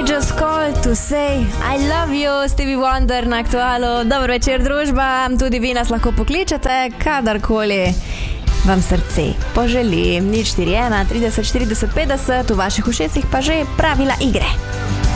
I just called to say I love you, Stevie Wonder na Aktualu. Dobro večer, družba, tudi vi nas lahko pokličete, kadarkoli vam srce poželi. 041 30 40 50, v vaših ušesih pa že pravila igre.